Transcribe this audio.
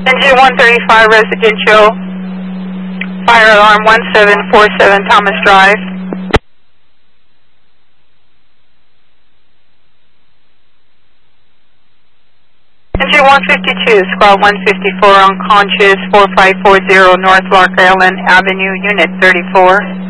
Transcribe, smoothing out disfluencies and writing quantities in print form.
Engine 135 residential, fire alarm 1747 Thomas Drive. Engine 152, squad 154, unconscious, 4540 North Lark Island Avenue, Unit 34.